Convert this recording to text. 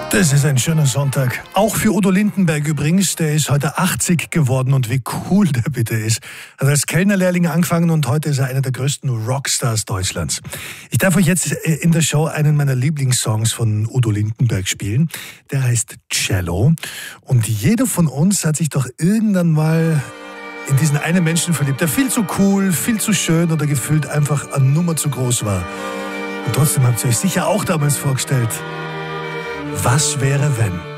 Das ist ein schöner Sonntag. Auch für Udo Lindenberg übrigens. Der ist heute 80 geworden und wie cool der bitte ist. Er hat als Kellnerlehrling angefangen und heute ist er einer der größten Rockstars Deutschlands. Ich darf euch jetzt in der Show einen meiner Lieblingssongs von Udo Lindenberg spielen. Der heißt Cello. Und jeder von uns hat sich doch irgendwann mal in diesen einen Menschen verliebt, der viel zu cool, viel zu schön oder gefühlt einfach eine Nummer zu groß war. Und trotzdem habt ihr euch sicher auch damals vorgestellt, was wäre wenn?